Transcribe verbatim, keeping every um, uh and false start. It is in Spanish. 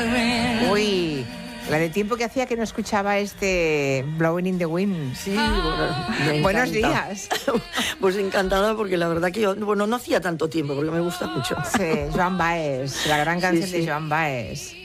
Uy, la de tiempo que hacía que no escuchaba este Blowing in the Wind. Sí, bueno, me Buenos encanta. días. Pues encantada porque la verdad que yo, bueno, no hacía tanto tiempo porque me gusta mucho. Sí, Joan Baez, la gran canción Sí, sí. de Joan Baez.